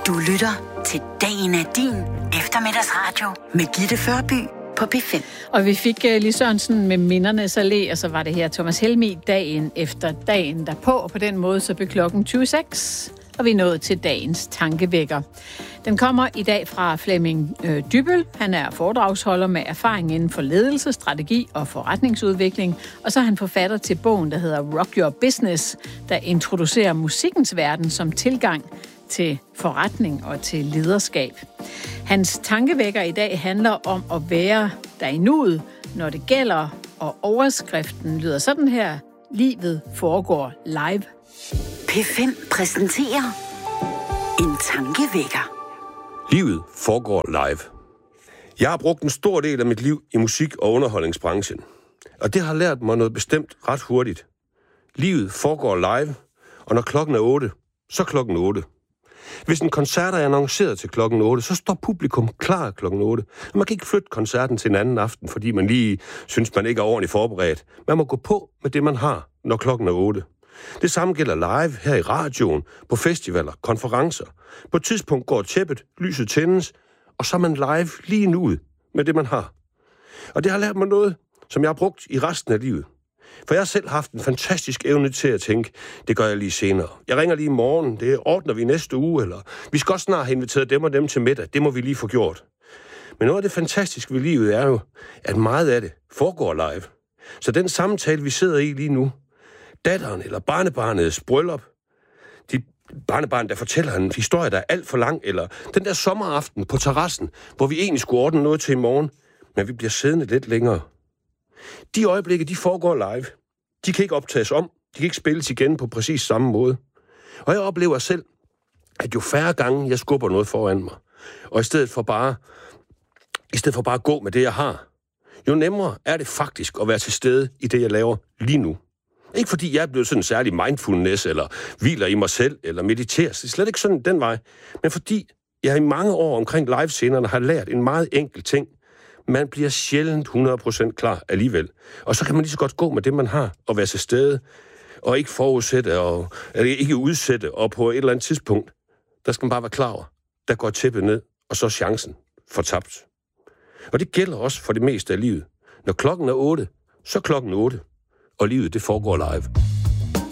Du lytter til Dagen er din eftermiddagsradio med Gitte Førby på P5. Og vi fik Lis Sørensen med Mindernes Allé, og så var det her Thomas Helmig dagen efter dagen derpå. Og på den måde så blev klokken 26, og vi er nået til dagens tankevækker. Den kommer i dag fra Flemming Dybbøl. Han er foredragsholder med erfaring inden for ledelse, strategi og forretningsudvikling. Og så er han forfatter til bogen, der hedder Rock Your Business, der introducerer musikkens verden som tilgang til forretning og til lederskab. Hans tankevækker i dag handler om at være der i nuet, når det gælder, og overskriften lyder sådan her: livet foregår live. P5 præsenterer en tankevækker. Livet foregår live. Jeg har brugt en stor del af mit liv i musik- og underholdningsbranchen, og det har lært mig noget bestemt ret hurtigt. Livet foregår live, og når klokken er 8, så klokken 8. Hvis en koncert er annonceret til klokken 8, så står publikum klar klokken 8. Man kan ikke flytte koncerten til en anden aften, fordi man lige synes, man ikke er ordentligt forberedt. Man må gå på med det, man har, når klokken er 8. Det samme gælder live her i radioen, på festivaler, konferencer. På et tidspunkt går tæppet, lyset tændes, og så er man live lige nu med det, man har. Og det har lært mig noget, som jeg har brugt i resten af livet. For jeg har selv haft en fantastisk evne til at tænke, det gør jeg lige senere. Jeg ringer lige i morgen, det ordner vi næste uge, eller vi skal også snart have inviteret dem og dem til middag, det må vi lige få gjort. Men noget af det fantastiske ved livet er jo, at meget af det foregår live. Så den samtale, vi sidder i lige nu, datteren eller barnebarnets bryllup, de barnebarn, der fortæller en historie, der er alt for lang, eller den der sommeraften på terrassen, hvor vi egentlig skulle ordne noget til i morgen, men vi bliver siddende lidt længere. De øjeblikke, de foregår live. De kan ikke optages om. De kan ikke spilles igen på præcis samme måde. Og jeg oplever selv, at jo færre gange jeg skubber noget foran mig, og i stedet for bare at gå med det, jeg har, jo nemmere er det faktisk at være til stede i det, jeg laver lige nu. Ikke fordi jeg er blevet sådan en særlig mindfulness, eller hviler i mig selv, eller mediterer. Det er slet ikke sådan den vej. Men fordi jeg i mange år omkring livescenerne har lært en meget enkel ting. Man bliver sjældent 100% klar alligevel. Og så kan man lige så godt gå med det, man har, og være til stede, og ikke forudsætte, eller ikke udsætte, og på et eller andet tidspunkt, der skal man bare være klar over, der går tæppet ned, og så er chancen fortabt. Og det gælder også for det meste af livet. Når klokken er 8, så klokken 8, og livet det foregår live.